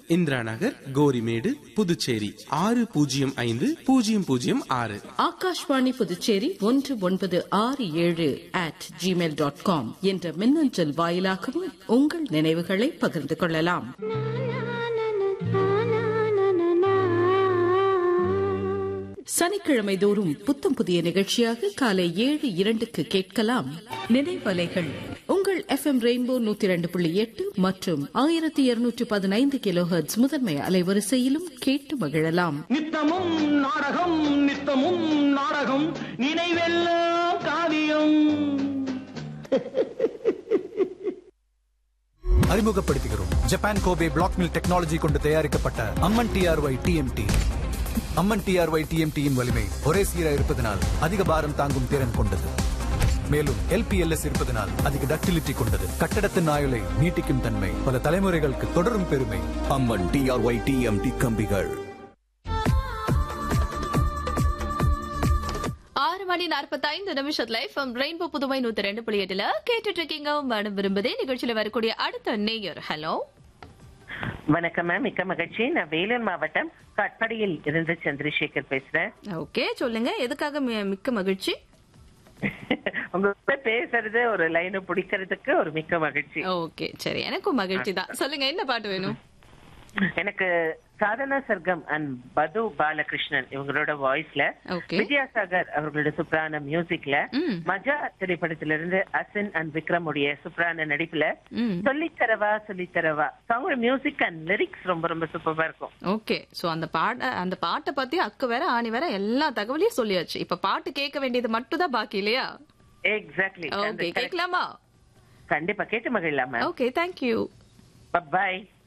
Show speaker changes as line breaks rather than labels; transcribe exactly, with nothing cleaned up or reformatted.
இந்திரா நகர், கோரிமேடு, புதுச்சேரி ஆறு பூஜ்ஜியம் ஐந்து பூஜ்ஜியம் பூஜ்ஜியம் ஆறு.
ஆகாஷ்வாணி புதுச்சேரி ஒன்று ஒன்பது ஆறு ஏழு அட் ஜிமெயில் டாட் காம் என்ற மின்னஞ்சல் வாயிலாகவும் உங்கள் நினைவுகளை பகிர்ந்து கொள்ளலாம். சனிக்கிழமை தோறும் புத்தம் புதிய நிகழ்ச்சியாக காலை ஏழு இரண்டுக்கு கேட்கலாம் நினைவலைகள். உங்கள் எஃப் எம் ரெயின்போ நூத்தி இரண்டு புள்ளி எட்டு மற்றும் ஆயிரத்தி இருநூற்று பதினைந்து கிலோ ஹெர்ட்ஸ் முதன்மை அலைவரிசையிலும் கேட்டு மகிழலாம்.
நித்தமும் நாடகம் நித்தமும் நாடகம் நினைவெல்லாம் காவியம்.
அறிமுகப்படுத்துகிறோம் Japan Kobe black mill technology கொண்டு தயாரிக்கப்பட்ட அம்மன் டிஆர்ஒய் டிஎம்டி. அம்மன் டிஆர்ஒய் டிஎம்டியின் வலிமை ஒரே சீராக இருப்பதனால் அதிக பாரம் தாங்கும் திறன் கொண்டது. மேலும் எல்பிஎல்எஸ் இருப்பதனால் அதிக டக்டிலிட்டி கொண்டது. கட்டடத்தின் ஆயுளை நீட்டிக்கும் தன்மை பல தலைமுறைகளுக்கு தொடரும் பெருமை.
அம்மன் டிஆர்ஒய் டிஎம்டி கம்பிகள்.
ஆறு மணி நாற்பத்தி ஐந்து நிமிஷத்துல எஃப்எம் ரெயின்போ புதுமை நூத்தி ரெண்டு புள்ளி எட்டுல கேட்டுட்டு இருக்கீங்க. மனம் விரும்புதே நிகழ்ச்சியில வரக்கூடிய அடுத்த நேயர். ஹலோ,
வணக்கம் மேம், மிக்க மகிழ்ச்சி. நான் வேலூர் மாவட்டம் கட்படியில் இருந்து சந்திரசேகர் பேசுறேன்.
ஓகே, சொல்லுங்க, எதுக்காக மிக்க மகிழ்ச்சி?
உங்க பேசுறது ஒரு லைன் பிடிக்கிறதுக்கு ஒரு மிக்க மகிழ்ச்சி.
ஓகே, சரி, எனக்கும் மகிழ்ச்சி தான். சொல்லுங்க, என்ன பாட்டு வேணும்? எனக்கு
சாதனா சர்க்கம் அண்ட் பது பாலகிருஷ்ணன் இவங்களோட வாய்ஸ்ல, வித்யாசாகர் அவர்களோட சூப்பரான மியூசிக்ல, மஜா திரைப்படத்திலிருந்து அசின் அண்ட் விக்ரம் உடைய சூப்பரான நடிப்புல சொல்லித்தரவா சொல்லித்தரவா சாங்கோட மியூசிக் அண்ட் லிரிக்ஸ் ரொம்ப ரொம்ப சூப்பரா இருக்கும்.
ஓகே, சோ அந்த பாட்ட அந்த பாட்டை பத்தி அக்கு வேற ஆணி வேற எல்லா தகவலையும் சொல்லியாச்சு. இப்ப பாட்டு கேட்க வேண்டியது மட்டும் தான் பாக்கி இல்லையா?
எக்ஸாக்ட்லி.
ஓகே, கேட்கலாமா?
கண்டிப்பா கேட்டு மகிழலாம்.
Okay, thank you,
by.